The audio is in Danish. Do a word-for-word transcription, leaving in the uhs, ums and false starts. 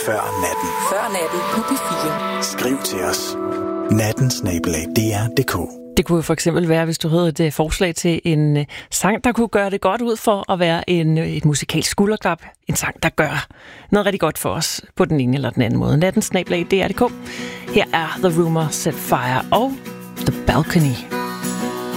Før natten. Før natten på P fire. Skriv til os. natten snabel-a d r punktum d k. Det kunne for eksempel være, hvis du havde et forslag til en sang, der kunne gøre det godt ud for at være en, et musikalsk skulderklap. En sang, der gør noget rigtig godt for os på den ene eller den anden måde. natten snabel-a d r punktum d k. Her er The Rumor Set Fire og The Balcony.